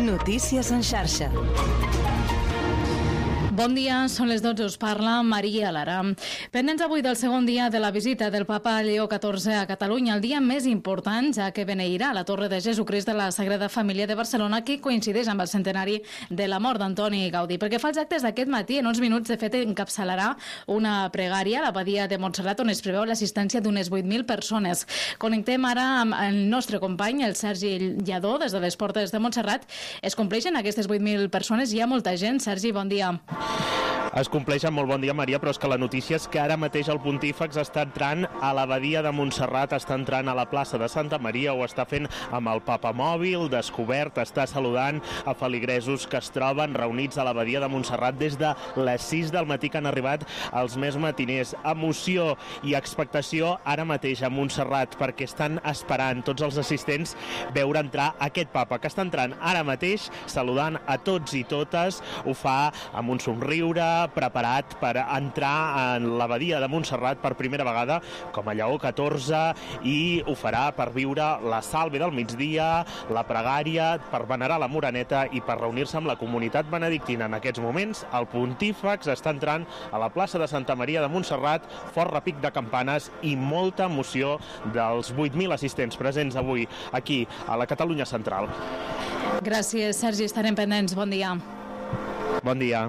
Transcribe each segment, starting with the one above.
Notícies en xarxa. Bon dia, són les 12, us parla Maria Lara. Pendents avui del segon dia de la visita del papa Lleó XIV a Catalunya, el dia més important, ja que beneirà la Torre de Jesucrist de la Sagrada Família de Barcelona, que coincideix amb el centenari de la mort d'Antoni Gaudí. Perquè fa els actes d'aquest matí, en uns minuts, de fet, encapçalarà una pregària a l'abadia de Montserrat, on es preveu l'assistència d'unes 8.000 persones. Connectem ara amb el nostre company, el Sergi Lladó, des de les portes de Montserrat. Es compleixen aquestes 8.000 persones? Hi ha molta gent. Sergi, bon dia. Es compleixen, molt bon dia, Maria, però és que la notícia és que ara mateix el pontífex està entrant a l'abadia de Montserrat, està entrant a la plaça de Santa Maria, ho està fent amb el papa mòbil, descobert, està saludant a feligresos que es troben reunits a l'abadia de Montserrat des de les 6 del matí que han arribat els més matiners. Emoció i expectació ara mateix a Montserrat, perquè estan esperant tots els assistents veure entrar aquest papa, que està entrant ara mateix saludant a tots i totes, ho fa amb un somriure, preparat per entrar en l'abadia de Montserrat per primera vegada com a Lleó XIV, i ho farà per viure la salve del migdia, la pregària, per venerar la Moreneta i per reunir-se amb la comunitat benedictina. En aquests moments el pontífex està entrant a la plaça de Santa Maria de Montserrat, fort repic de campanes i molta emoció dels 8.000 assistents presents avui aquí a la Catalunya Central. Gràcies, Sergi, estarem pendents. Bon dia. Bon dia.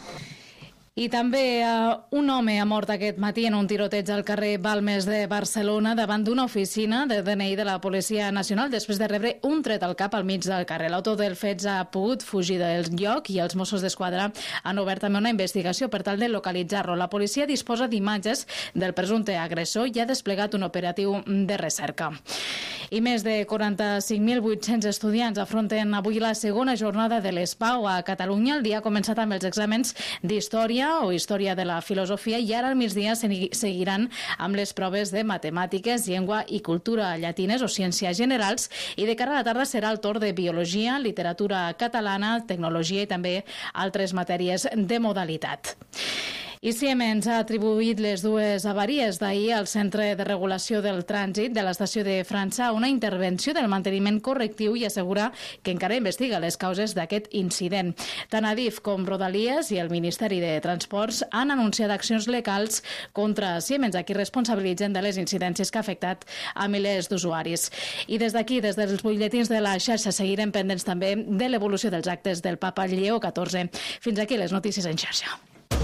I també un home ha mort aquest matí en un tiroteig al carrer Balmes de Barcelona davant d'una oficina de DNI de la Policia Nacional després de rebre un tret al cap al mig del carrer. L'autor del fet ha pogut fugir del lloc i els Mossos d'Esquadra han obert també una investigació per tal de localitzar-lo. La policia disposa d'imatges del presumpte agressor i ha desplegat un operatiu de recerca. I més de 45.800 estudiants afronten avui la segona jornada de l'ESPAU a Catalunya. El dia ha començat amb els exàmens d'història o història de la filosofia i ara al migdia seguiran amb les proves de matemàtiques, llengua i cultura llatines o ciències generals, i de cara a la tarda serà el torn de biologia, literatura catalana, tecnologia i també altres matèries de modalitat. I Siemens ha atribuït les dues avaries d'ahir al Centre de Regulació del Trànsit de l'estació de França a una intervenció del manteniment correctiu i assegura que encara investiga les causes d'aquest incident. Tant Adif com Rodalies i el Ministeri de Transports han anunciat accions legals contra Siemens, a qui responsabilitzen de les incidències que ha afectat a milers d'usuaris. I des d'aquí, des dels butlletins de la xarxa, seguirem pendents també de l'evolució dels actes del papa Lleó XIV. Fins aquí les notícies en xarxa.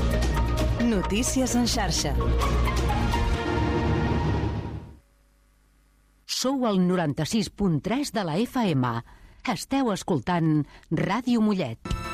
Notícies en xarxa. Sou al 96.3 de la FM. Esteu escoltant Ràdio Mollet.